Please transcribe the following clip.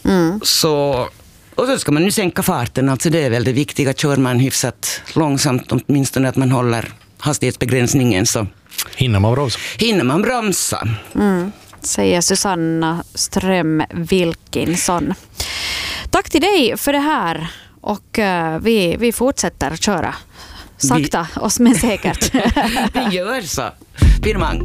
Så, och så ska man nu sänka farten, alltså det är väl det viktiga. Kör man hyfsat långsamt, åtminstone att man håller hastighetsbegränsningen, så hinner man bromsa. Säger Susanna Ström Wilkinson. Tack till dig för det här, och vi fortsätter köra sakta oss men säkert. Vi gör så. Firmang.